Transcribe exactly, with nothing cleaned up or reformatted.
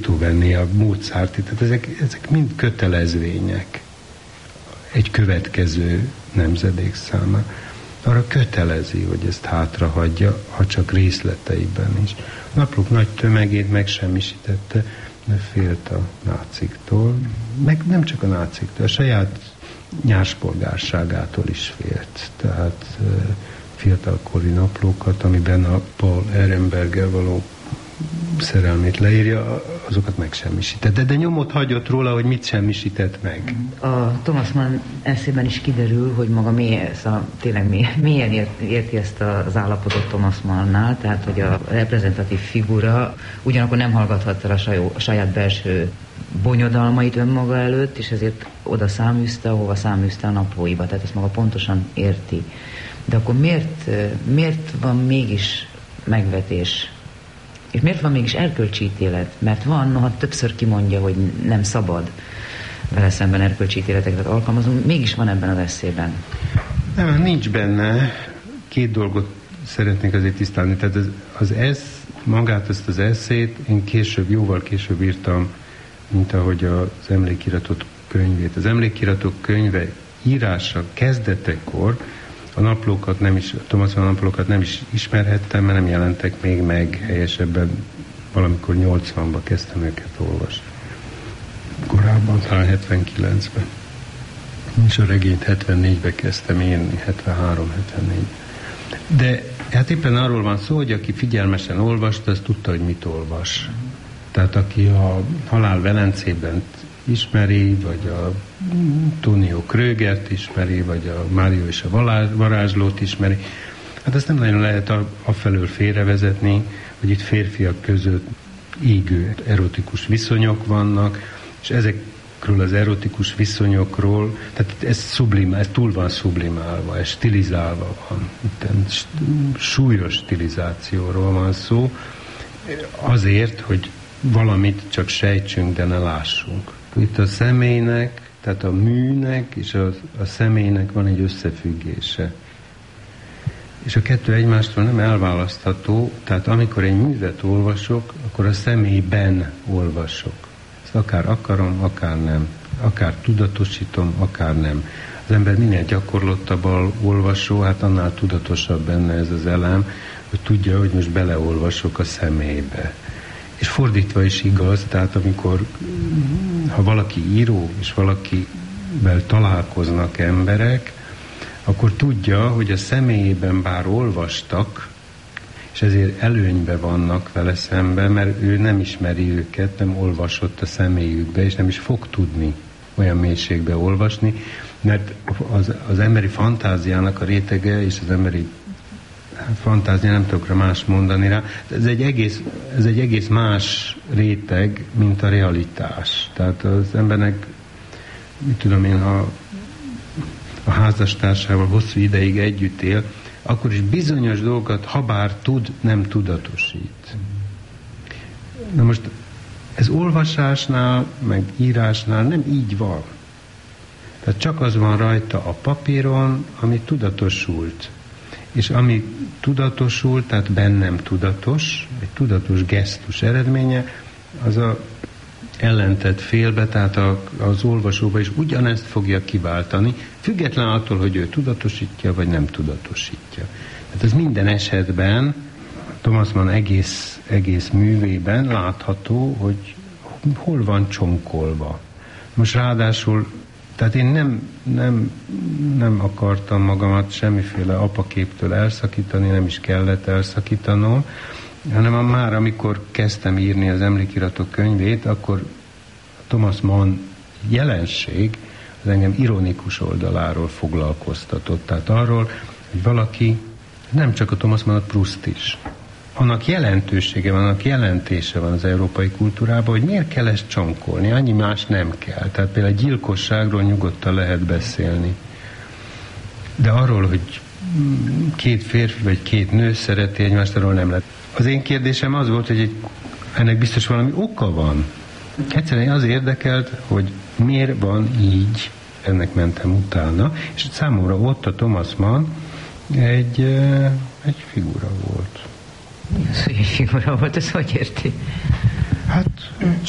Beethovenné, a Mozarti, tehát ezek, ezek mind kötelezvények egy következő nemzedék számára. Arra kötelezi, hogy ezt hátrahagyja, ha csak részleteiben is. A naplók nagy tömegét megsemmisítette, mert félt a náciktól, meg nem csak a náciktól, a saját nyárspolgárságától is félt. Tehát fiatalkori naplókat, amiben a Paul Ehrenberggel való szerelmét leírja, azokat megsemmisített. De, de nyomot hagyott róla, hogy mit semmisített meg. A Thomas Mann eszében is kiderül, hogy maga mély, szóval tényleg mély, mélyen ért, érti ezt az állapotot Thomas Mannnál, tehát hogy a reprezentatív figura ugyanakkor nem hallgathatta a, sajó, a saját belső bonyodalmait önmaga előtt, és ezért oda száműzte, ahova száműzte a naplóiba, tehát ezt maga pontosan érti. De akkor miért, miért van mégis megvetés? És miért van mégis erkölcsi ítélet? Mert van, noha többször kimondja, hogy nem szabad vele szemben erkölcsi ítéleteket alkalmazunk, mégis van ebben az eszében. Nem, nincs benne. Két dolgot szeretnék azért tisztálni. Tehát az, az esz, magát ezt az eszét én később, jóval később írtam, mint ahogy az emlékiratok könyvét. Az emlékiratok könyve írása kezdetekor a naplókat nem is, a Thomas Mann naplókat nem is ismerhettem, mert nem jelentek még meg, helyesebben valamikor nyolcvanban kezdtem őket olvasni. Korábban, talán hetvenkilencben. És a regényt hetvennégyben kezdtem írni, hetvenhárom hetvennégy. De hát éppen arról van szó, hogy aki figyelmesen olvasta, az tudta, hogy mit olvas. Tehát aki a Halál Velencében ismeri, vagy a Tonio Krögert ismeri, vagy a Mário és a varázslót ismeri, hát ezt nem nagyon lehet a, afelől félrevezetni, hogy itt férfiak között égő erotikus viszonyok vannak, és ezekről az erotikus viszonyokról, tehát ez, sublim, ez túl van sublimálva, ez stilizálva van. Itt súlyos stilizációról van szó, azért, hogy valamit csak sejtsünk, de ne lássunk. Itt a személynek, tehát a műnek és a, a személynek van egy összefüggése. És a kettő egymástól nem elválasztható, tehát amikor egy művet olvasok, akkor a személyben olvasok. Ezt akár akarom, akár nem. Akár tudatosítom, akár nem. Az ember minél gyakorlottabb olvasó, hát annál tudatosabb benne ez az elem, hogy tudja, hogy most beleolvasok a személybe. És fordítva is igaz, tehát amikor, ha valaki író, és valakivel találkoznak emberek, akkor tudja, hogy a személyében bár olvastak, és ezért előnybe vannak vele szemben, mert ő nem ismeri őket, nem olvasott a személyükbe, és nem is fog tudni olyan mélységbe olvasni, mert az, az emberi fantáziának a rétege, és az emberi fantázia, nem tudok rá más mondani rá, ez egy egész, ez egy egész más réteg, mint a realitás. Tehát az embernek, mit tudom én, ha a házastársával hosszú ideig együtt él, akkor is bizonyos dolgokat, habár tud, nem tudatosít. Na most ez olvasásnál, meg írásnál nem így van. Tehát csak az van rajta a papíron, ami tudatosult. És ami tudatosult, tehát bennem tudatos, egy tudatos gesztus eredménye, az a ellentett félbe, tehát a, az olvasóba is ugyanezt fogja kiváltani, független attól, hogy ő tudatosítja, vagy nem tudatosítja. Tehát ez minden esetben, Thomas Mann egész, egész művében látható, hogy hol van csonkolva. Most ráadásul, tehát én nem, nem, nem akartam magamat semmiféle apaképtől elszakítani, nem is kellett elszakítanom, hanem már amikor kezdtem írni az emlékiratok könyvét, akkor Thomas Mann jelenség az engem ironikus oldaláról foglalkoztatott. Tehát arról, hogy valaki, nem csak a Thomas Mann, a Proust is. Annak jelentősége van, annak jelentése van az európai kultúrában, hogy miért kell ezt csonkolni, annyi más nem kell. Tehát például a gyilkosságról nyugodtan lehet beszélni. De arról, hogy két férfi vagy két nő szereti egymást, arról nem lehet. Az én kérdésem az volt, hogy egy, ennek biztos valami oka van. Egyszerűen az érdekelt, hogy miért van így, ennek mentem utána, és számomra ott a Thomas Mann egy, egy figura volt. Mi az, hogy egy figura volt, ez hogy érti? Hát